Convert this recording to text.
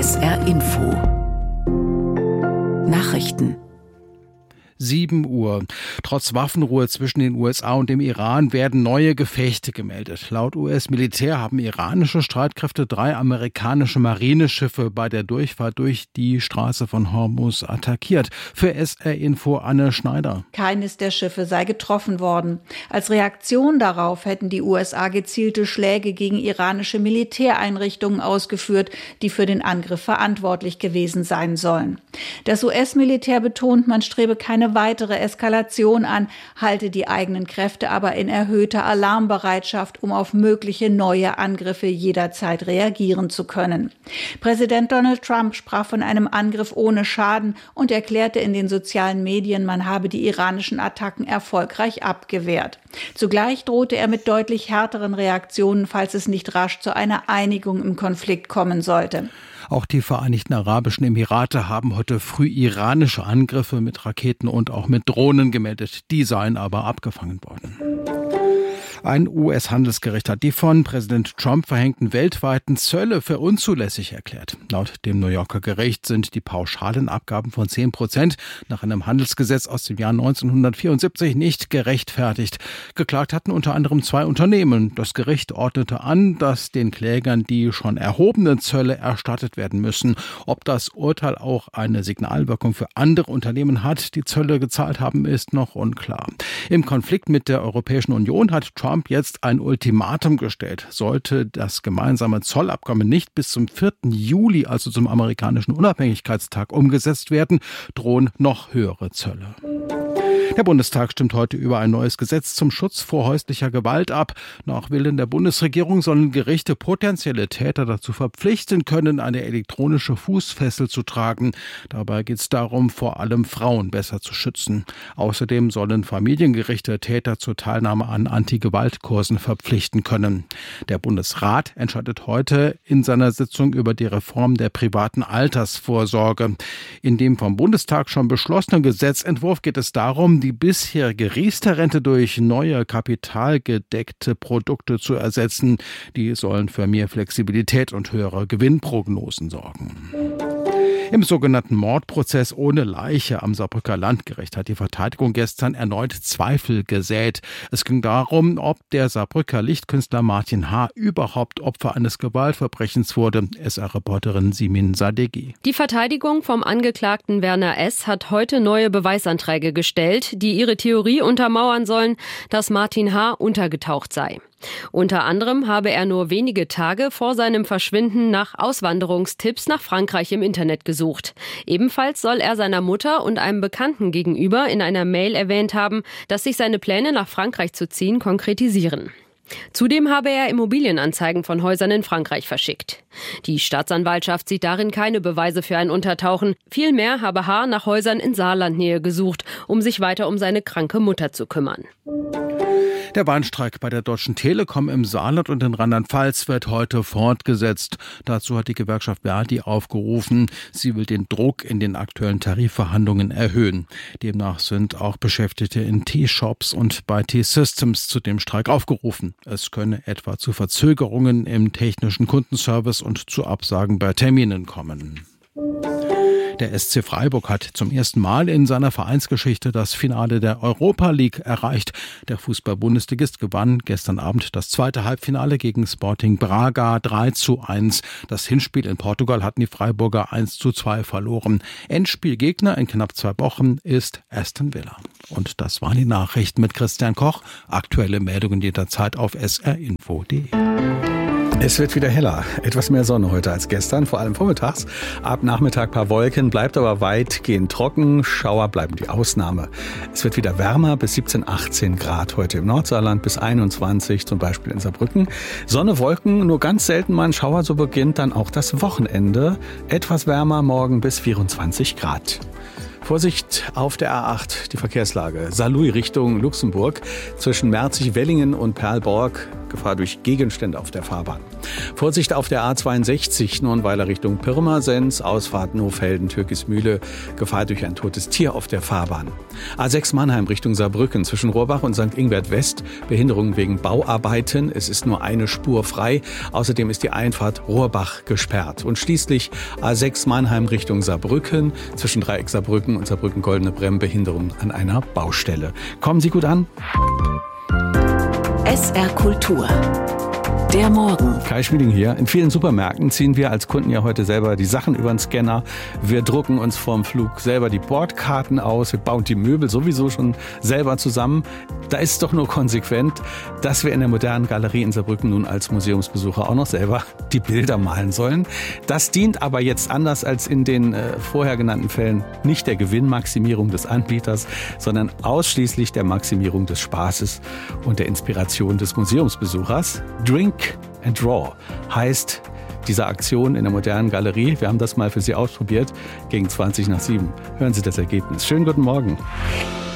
SR Info Nachrichten 7 Uhr. Trotz Waffenruhe zwischen den USA und dem Iran werden neue Gefechte gemeldet. Laut US-Militär haben iranische Streitkräfte 3 amerikanische Marineschiffe bei der Durchfahrt durch die Straße von Hormuz attackiert. Für SR Info Anne Schneider. Keines der Schiffe sei getroffen worden. Als Reaktion darauf hätten die USA gezielte Schläge gegen iranische Militäreinrichtungen ausgeführt, die für den Angriff verantwortlich gewesen sein sollen. Das US-Militär betont, man strebe keine weitere Eskalation an, halte die eigenen Kräfte aber in erhöhter Alarmbereitschaft, um auf mögliche neue Angriffe jederzeit reagieren zu können. Präsident Donald Trump sprach von einem Angriff ohne Schaden und erklärte in den sozialen Medien, man habe die iranischen Attacken erfolgreich abgewehrt. Zugleich drohte er mit deutlich härteren Reaktionen, falls es nicht rasch zu einer Einigung im Konflikt kommen sollte. Auch die Vereinigten Arabischen Emirate haben heute früh iranische Angriffe mit Raketen und auch mit Drohnen gemeldet. Die seien aber abgefangen worden. Ein US-Handelsgericht hat die von Präsident Trump verhängten weltweiten Zölle für unzulässig erklärt. Laut dem New Yorker Gericht sind die pauschalen Abgaben von 10% nach einem Handelsgesetz aus dem Jahr 1974 nicht gerechtfertigt. Geklagt hatten unter anderem 2 Unternehmen. Das Gericht ordnete an, dass den Klägern die schon erhobenen Zölle erstattet werden müssen. Ob das Urteil auch eine Signalwirkung für andere Unternehmen hat, die Zölle gezahlt haben, ist noch unklar. Im Konflikt mit der Europäischen Union hat Trump jetzt ein Ultimatum gestellt. Sollte das gemeinsame Zollabkommen nicht bis zum 4. Juli, also zum amerikanischen Unabhängigkeitstag, umgesetzt werden, drohen noch höhere Zölle. Der Bundestag stimmt heute über ein neues Gesetz zum Schutz vor häuslicher Gewalt ab. Nach Willen der Bundesregierung sollen Gerichte potenzielle Täter dazu verpflichten können, eine elektronische Fußfessel zu tragen. Dabei geht es darum, vor allem Frauen besser zu schützen. Außerdem sollen Familiengerichte Täter zur Teilnahme an Anti-Gewalt-Kursen verpflichten können. Der Bundesrat entscheidet heute in seiner Sitzung über die Reform der privaten Altersvorsorge. In dem vom Bundestag schon beschlossenen Gesetzentwurf geht es darum, die bisherige Riester-Rente durch neue kapitalgedeckte Produkte zu ersetzen. Die sollen für mehr Flexibilität und höhere Gewinnprognosen sorgen. Im sogenannten Mordprozess ohne Leiche am Saarbrücker Landgericht hat die Verteidigung gestern erneut Zweifel gesät. Es ging darum, ob der Saarbrücker Lichtkünstler Martin H. überhaupt Opfer eines Gewaltverbrechens wurde. SR-Reporterin Simin Sadeghi. Die Verteidigung vom Angeklagten Werner S. hat heute neue Beweisanträge gestellt, die ihre Theorie untermauern sollen, dass Martin H. untergetaucht sei. Unter anderem habe er nur wenige Tage vor seinem Verschwinden nach Auswanderungstipps nach Frankreich im Internet gesucht. Ebenfalls soll er seiner Mutter und einem Bekannten gegenüber in einer Mail erwähnt haben, dass sich seine Pläne nach Frankreich zu ziehen konkretisieren. Zudem habe er Immobilienanzeigen von Häusern in Frankreich verschickt. Die Staatsanwaltschaft sieht darin keine Beweise für ein Untertauchen. Vielmehr habe H. nach Häusern in Saarlandnähe gesucht, um sich weiter um seine kranke Mutter zu kümmern. Der Warnstreik bei der Deutschen Telekom im Saarland und in Rheinland-Pfalz wird heute fortgesetzt. Dazu hat die Gewerkschaft Verdi aufgerufen. Sie will den Druck in den aktuellen Tarifverhandlungen erhöhen. Demnach sind auch Beschäftigte in T-Shops und bei T-Systems zu dem Streik aufgerufen. Es könne etwa zu Verzögerungen im technischen Kundenservice und zu Absagen bei Terminen kommen. Der SC Freiburg hat zum ersten Mal in seiner Vereinsgeschichte das Finale der Europa League erreicht. Der Fußball-Bundesligist gewann gestern Abend das zweite Halbfinale gegen Sporting Braga 3:1. Das Hinspiel in Portugal hatten die Freiburger 1:2 verloren. Endspielgegner in knapp 2 Wochen ist Aston Villa. Und das waren die Nachrichten mit Christian Koch. Aktuelle Meldungen jederzeit auf srinfo.de. Es wird wieder heller. Etwas mehr Sonne heute als gestern, vor allem vormittags. Ab Nachmittag paar Wolken, bleibt aber weitgehend trocken. Schauer bleiben die Ausnahme. Es wird wieder wärmer, bis 17, 18 Grad heute im Nordsaarland, bis 21 zum Beispiel in Saarbrücken. Sonne, Wolken, nur ganz selten mal ein Schauer, so beginnt dann auch das Wochenende. Etwas wärmer morgen bis 24 Grad. Vorsicht auf der A8, die Verkehrslage. Saarlouis Richtung Luxemburg zwischen Merzig-Wellingen und Perlborg. Gefahr durch Gegenstände auf der Fahrbahn. Vorsicht auf der A62 Nurnweiler Richtung Pirmasens, Ausfahrt Nohfelden, Türkismühle. Gefahr durch ein totes Tier auf der Fahrbahn. A6 Mannheim Richtung Saarbrücken zwischen Rohrbach und St. Ingbert West. Behinderung wegen Bauarbeiten. Es ist nur eine Spur frei. Außerdem ist die Einfahrt Rohrbach gesperrt. Und schließlich A6 Mannheim Richtung Saarbrücken zwischen Dreieck Saarbrücken und Saarbrücken-Goldene Bremm. Behinderung an einer Baustelle. Kommen Sie gut an. SR Kultur. Der Morgen. Kai Schmieding hier. In vielen Supermärkten ziehen wir als Kunden ja heute selber die Sachen über den Scanner. Wir drucken uns vorm Flug selber die Bordkarten aus. Wir bauen die Möbel sowieso schon selber zusammen. Da ist es doch nur konsequent, dass wir in der modernen Galerie in Saarbrücken nun als Museumsbesucher auch noch selber die Bilder malen sollen. Das dient aber jetzt anders als in den vorher genannten Fällen nicht der Gewinnmaximierung des Anbieters, sondern ausschließlich der Maximierung des Spaßes und der Inspiration des Museumsbesuchers. Drink and Draw heißt diese Aktion in der modernen Galerie. Wir haben das mal für Sie ausprobiert. Gegen 7:20. Hören Sie das Ergebnis. Schönen guten Morgen.